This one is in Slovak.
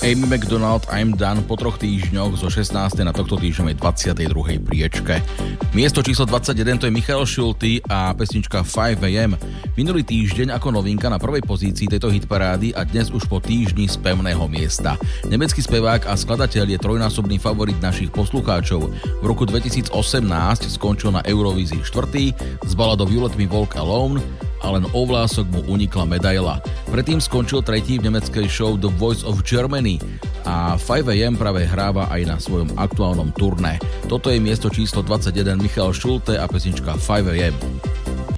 Amy Macdonald I'm Done po 3 týždňoch zo 16. na tohto týždňovej 22. priečke. Miesto číslo 21 to je Michael Schulte a pesnička 5 AM. Minulý týždeň ako novinka na prvej pozícii tejto hitparády a dnes už po týždni z pevného miesta. Nemecký spevák a skladateľ je trojnásobný favorit našich poslucháčov. V roku 2018 skončil na Eurovízii 4. s baladou You Let Me Walk Alone a len o vlások mu unikla medaila. Predtým skončil 3. v nemeckej show The Voice of Germany a 5 AM práve hráva aj na svojom aktuálnom turné. Toto je miesto číslo 21 Michael Schulte a pesnička 5 AM.